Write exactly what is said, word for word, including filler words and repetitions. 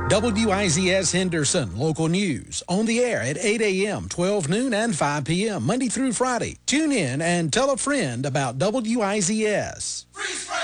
W I Z S Henderson, local news, on the air at eight a.m., twelve noon, and five p.m., Monday through Friday. Tune in and tell a friend about W I Z S. Freeze,